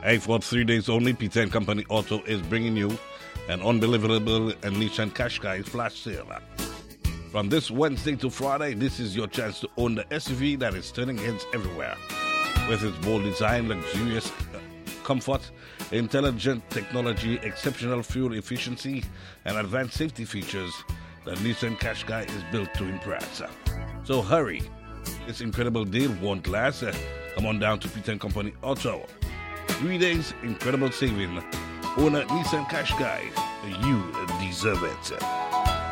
Hey, for 3 days only, Peter and Company Auto is bringing you an unbelievable and Nissan Qashqai flash sale. From this Wednesday to Friday, this is your chance to own the SUV that is turning heads everywhere. With its bold design, luxurious comfort, intelligent technology, exceptional fuel efficiency, and advanced safety features, the Nissan Qashqai is built to impress. So hurry. This incredible deal won't last. Come on down to Peter and Company Auto. 3 days, incredible saving. Own a Nissan Qashqai. You deserve it.